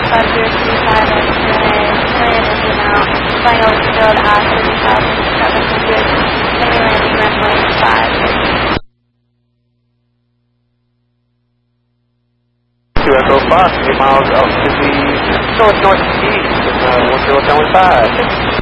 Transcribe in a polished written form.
505 X-ray, now, flying over the field at 30,700, heavy landing runway 5. 2 Echo Fox, 8 miles out to the north-northeast of 1015.